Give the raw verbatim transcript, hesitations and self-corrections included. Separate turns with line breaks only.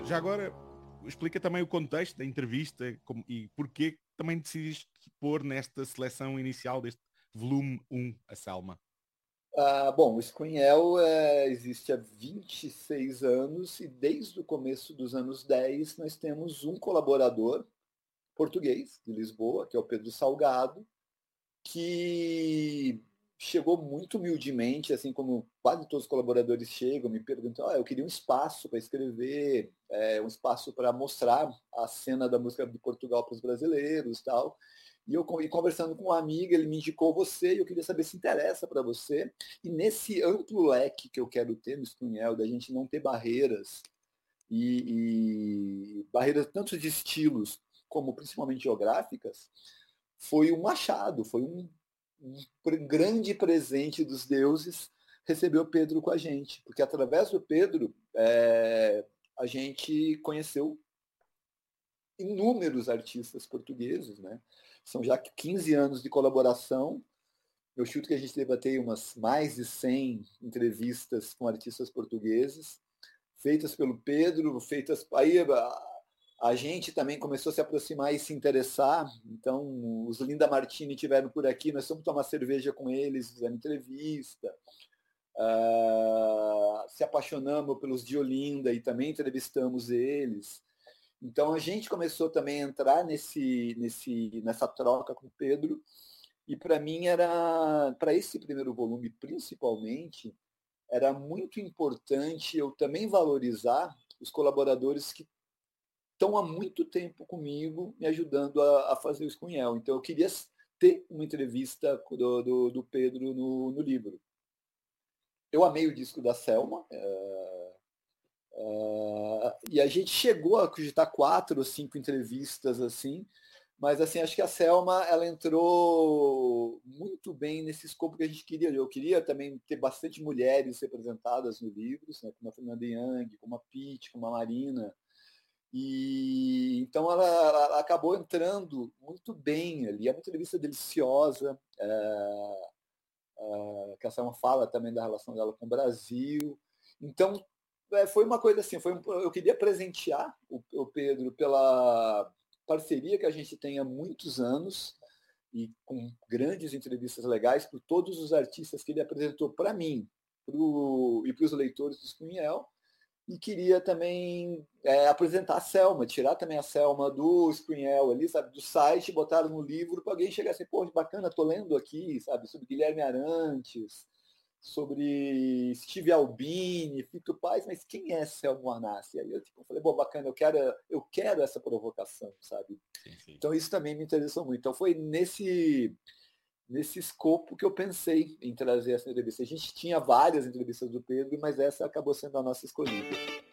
Já agora, explica também o contexto da entrevista como, e porquê também decidiste pôr nesta seleção inicial deste volume um a Selma.
Ah, bom, o Screenel é, existe há vinte e seis anos e desde o começo dos anos dez nós temos um colaborador português de Lisboa, que é o Pedro Salgado, que chegou muito humildemente, assim como quase todos os colaboradores chegam, me perguntam, ah, eu queria um espaço para escrever, é, um espaço para mostrar a cena da música de Portugal para os brasileiros, tal. E eu e conversando com um amigo, ele me indicou você e eu queria saber se interessa para você. E nesse amplo leque que eu quero ter no Estunhel, da gente não ter barreiras e, e barreiras tanto de estilos como principalmente geográficas, foi um machado, foi um, um grande presente dos deuses receber o Pedro com a gente, porque através do Pedro é, a gente conheceu inúmeros artistas portugueses, né? São já quinze anos de colaboração. Eu chuto que a gente deve ter umas mais de cem entrevistas com artistas portugueses, feitas pelo Pedro, feitas aí a gente também começou a se aproximar e se interessar. Então, os Linda Martini tiveram por aqui, nós fomos tomar cerveja com eles, fizemos entrevista. Uh, se apaixonamos pelos de Olinda e também entrevistamos eles. Então, a gente começou também a entrar nesse, nesse, nessa troca com o Pedro. E para mim era, para esse primeiro volume principalmente, era muito importante eu também valorizar os colaboradores que estão há muito tempo comigo, me ajudando a, a fazer o Escunhel. Então, eu queria ter uma entrevista do, do, do Pedro no, no, livro. Eu amei o disco da Selma, é, é, e a gente chegou a cogitar quatro ou cinco entrevistas, assim, mas assim, acho que a Selma ela entrou muito bem nesse escopo que a gente queria. Eu queria também ter bastante mulheres representadas no livro, né, como a Fernanda Young, como a Pete, como a Marina. E então ela, ela acabou entrando muito bem ali. É uma entrevista deliciosa, é, é, que a Selma fala também da relação dela com o Brasil. Então é, foi uma coisa assim, foi um, eu queria presentear o, o Pedro pela parceria que a gente tem há muitos anos e com grandes entrevistas legais por todos os artistas que ele apresentou para mim pro, e para os leitores do Screenel. E queria também é, apresentar a Selma, tirar também a Selma do Screenel ali, sabe, do site, botar no livro para alguém chegar assim, pô, bacana, tô lendo aqui, sabe, sobre Guilherme Arantes, sobre Steve Albini, Fito Paz, mas quem é Selma Anassi? Aí eu tipo, falei, bom, bacana, eu quero, eu quero essa provocação, sabe?
Sim, sim.
Então isso também me interessou muito. Então foi nesse nesse escopo que eu pensei em trazer essa entrevista. A gente tinha várias entrevistas do Pedro, mas essa acabou sendo a nossa escolhida.